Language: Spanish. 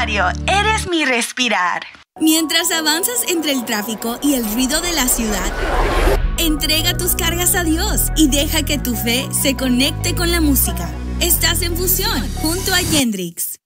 Rosario, eres mi respirar. Mientras avanzas entre el tráfico y el ruido de la ciudad, entrega tus cargas a Dios y deja que tu fe se conecte con la música. Estás en Fusión junto a Yendrix.